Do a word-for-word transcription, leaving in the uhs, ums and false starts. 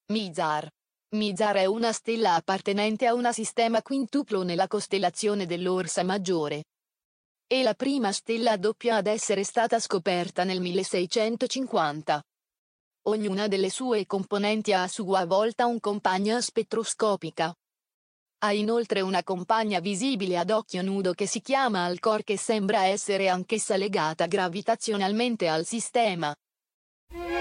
Mizar. Mizar è una stella appartenente a un sistema quintuplo nella costellazione dell'Orsa Maggiore. È la prima stella a doppia ad essere stata scoperta nel milleseicentocinquanta. Ognuna delle sue componenti ha a sua volta un compagna spettroscopica. Ha inoltre una compagna visibile ad occhio nudo che si chiama Alcor, che sembra essere anch'essa legata gravitazionalmente al sistema.